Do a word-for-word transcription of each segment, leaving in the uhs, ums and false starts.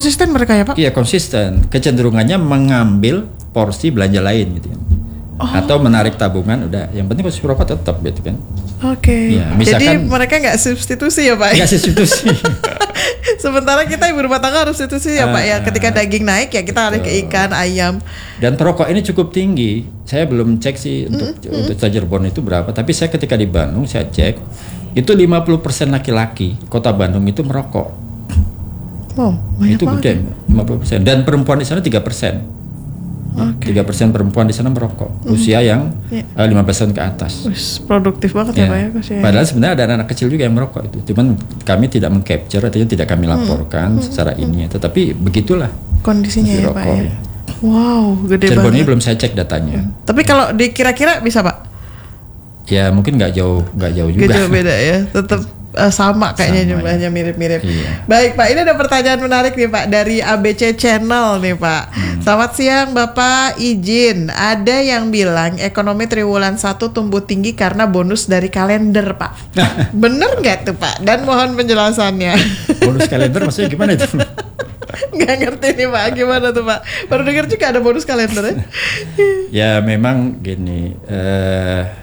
konsisten mereka ya Pak? Iya konsisten, kecenderungannya mengambil porsi belanja lain gitu kan. Oh. Atau menarik tabungan, udah yang penting konsumsi rokok tetap gitu kan. Oke. Okay. Ya, misalkan, jadi mereka nggak substitusi ya Pak? Nggak substitusi. Sementara kita ibu rumah tangga harus substitusi ya uh, Pak ya. Ketika daging naik ya kita harus ke ikan, ayam. Dan perokok ini cukup tinggi. Saya belum cek sih untuk mm-hmm. untuk Cirebon itu berapa. Tapi saya ketika di Bandung saya cek itu lima puluh persen laki-laki kota Bandung itu merokok. Oh, banyak itu gede, lima puluh persen. Dan perempuan di sana tiga persen. Okay. tiga persen perempuan di sana merokok, mm. usia yang yeah. uh, lima belas tahun ke atas. Ush, produktif banget ya, ya Pak ya. Usia. Padahal sebenarnya ada anak-anak kecil juga yang merokok itu. Cuman kami tidak mengcapture, artinya tidak kami laporkan mm. secara mm. ini. Tetapi begitulah kondisinya ya Pak ya. Wow, gede Cirebon banget. ini belum saya cek datanya. Mm. Tapi kalau dikira-kira bisa Pak? Ya mungkin nggak jauh, nggak jauh juga. Gak jauh beda ya, tetap uh, sama kayaknya sama, jumlahnya ya. Mirip-mirip. Iya. Baik Pak, ini ada pertanyaan menarik nih Pak dari A B C Channel nih Pak. Hmm. Selamat siang Bapak, izin. Ada yang bilang ekonomi triwulan satu tumbuh tinggi karena bonus dari kalender Pak. Bener nggak tuh Pak? Dan mohon penjelasannya. Bonus kalender maksudnya gimana itu? Nggak ngerti nih Pak, gimana tuh Pak? Baru dengar juga ada bonus kalender ya? Ya memang gini. Uh,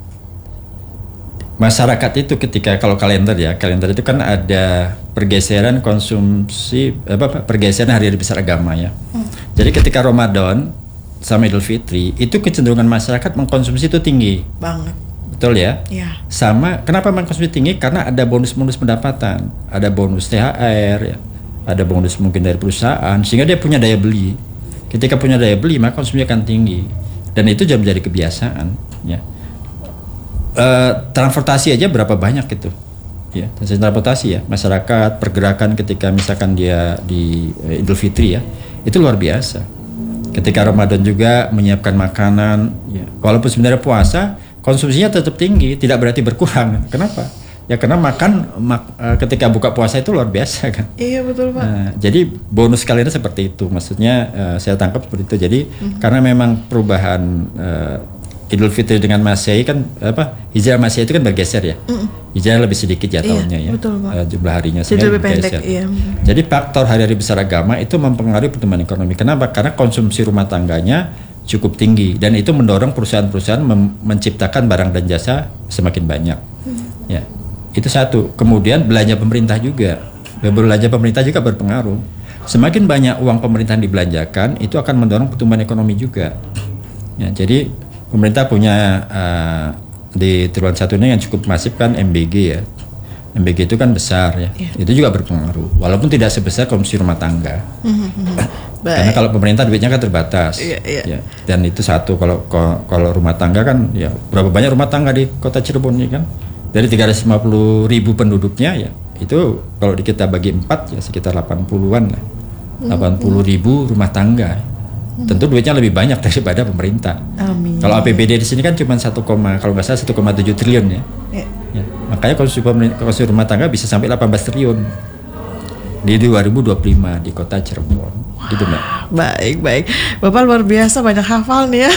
Masyarakat itu ketika kalau kalender ya, kalender itu kan ada pergeseran konsumsi apa pergeseran hari-hari besar agama ya. Hmm. Jadi ketika Ramadan sama Idul Fitri itu kecenderungan masyarakat mengkonsumsi itu tinggi. Banget. Betul ya? Iya. Sama kenapa mengkonsumsi tinggi? Karena ada bonus-bonus pendapatan, ada bonus T H R ya. Ada bonus mungkin dari perusahaan sehingga dia punya daya beli. Ketika punya daya beli maka konsumsi akan tinggi. Dan itu jadi menjadi kebiasaan ya. Uh, transportasi aja berapa banyak gitu ya, transportasi ya, masyarakat pergerakan ketika misalkan dia di uh, Idul Fitri ya, itu luar biasa. Ketika Ramadan juga menyiapkan makanan ya, walaupun sebenarnya puasa konsumsinya tetap tinggi, tidak berarti berkurang. Kenapa? Ya karena makan mak, uh, ketika buka puasa itu luar biasa kan. Iya betul Pak. Nah, jadi bonus kalian seperti itu, maksudnya uh, saya tangkap seperti itu. Jadi mm-hmm. karena memang perubahan uh, Idul Fitri dengan Masehi kan apa Hijrah Masehi itu kan bergeser ya. Mm. Hijrah lebih sedikit ya tahunnya iya, ya. Betul, Pak. Uh, jumlah harinya jadi lebih pendek, iya. Jadi faktor hari-hari besar agama itu mempengaruhi pertumbuhan ekonomi. Kenapa? Karena konsumsi rumah tangganya cukup tinggi dan itu mendorong perusahaan-perusahaan mem- menciptakan barang dan jasa semakin banyak. Mm. Ya. Itu satu. Kemudian belanja pemerintah juga. Belanja pemerintah juga berpengaruh. Semakin banyak uang pemerintah dibelanjakan, itu akan mendorong pertumbuhan ekonomi juga. Ya, jadi pemerintah punya uh, di triwulan satu ini yang cukup masif kan M B G ya. M B G itu kan besar ya. Yeah. Itu juga berpengaruh. Walaupun tidak sebesar konsumsi rumah tangga. Mm-hmm. Karena kalau pemerintah duitnya kan terbatas. Yeah, yeah. Ya. Dan itu satu kalau kalau rumah tangga kan ya berapa banyak rumah tangga di Kota Cirebon ini kan? Dari tiga ratus lima puluh ribu penduduknya ya. Itu kalau kita bagi empat ya sekitar delapan puluhan lah. Mm-hmm. delapan puluh ribu rumah tangga. Tentu duitnya lebih banyak daripada pemerintah. Amin. Kalau A P B D di sini kan cuma satu, kalau nggak salah satu koma tujuh triliun ya. Ya. Ya. Makanya konsumsi, konsumsi rumah tangga bisa sampai delapan belas triliun di dua ribu dua puluh lima di Kota Cirebon. Wow. Gitu Mbak. Baik baik, Bapak luar biasa banyak hafal nih ya.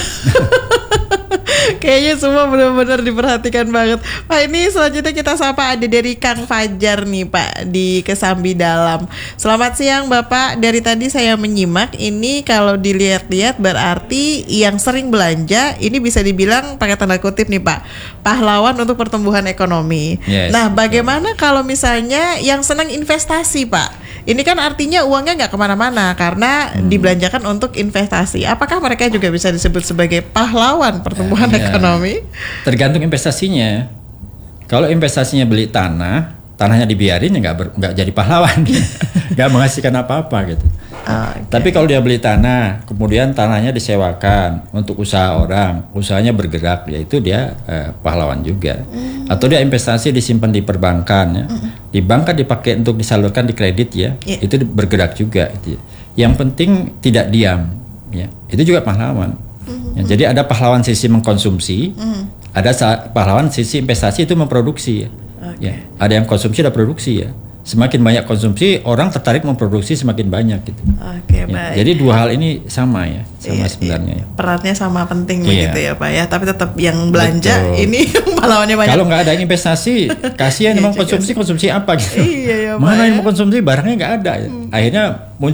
Kayaknya semua benar-benar diperhatikan banget. Pak, ini selanjutnya kita sapa ada dari Kang Fajar nih Pak di Kesambi Dalam. Selamat siang Bapak. Dari tadi saya menyimak ini kalau dilihat-lihat berarti yang sering belanja ini bisa dibilang pakai tanda kutip nih Pak, pahlawan untuk pertumbuhan ekonomi. Yes, nah bagaimana betul. Kalau misalnya yang senang investasi Pak? Ini kan artinya uangnya nggak kemana-mana karena hmm. dibelanjakan untuk investasi. Apakah mereka juga bisa disebut sebagai pahlawan pertumbuhan ya, ekonomi? Tergantung investasinya. Kalau investasinya beli tanah, tanahnya dibiarin ya nggak nggak jadi pahlawan, nggak menghasilkan apa-apa gitu. Okay. Tapi kalau dia beli tanah, kemudian tanahnya disewakan untuk usaha orang, usahanya bergerak, ya itu dia eh, pahlawan juga. Mm. Atau dia investasi disimpan di perbankan, ya. Mm. Di bank kan dipakai untuk disalurkan di kredit ya, yeah. Itu bergerak juga. Gitu. Yang penting tidak diam, ya. Itu juga pahlawan. Mm-hmm. Ya, jadi ada pahlawan sisi mengkonsumsi, mm. ada sa- pahlawan sisi investasi itu memproduksi. Ya. Okay. Ya. Ada yang konsumsi, ada produksi ya. Semakin banyak konsumsi, orang tertarik memproduksi semakin banyak gitu. Oke, ya, baik. Jadi dua hal ini sama ya, sama iya, sebenarnya. Iya. Perannya sama penting iya. begitu ya Pak ya. Tapi tetap yang belanja betul. Ini pahlawannya banyak. Kalau nggak ada investasi, kasihan emang konsumsi konsumsi apa gitu. Iya, ya, Mana Pak, yang ya? mau konsumsi barangnya nggak ada. Hmm. Akhirnya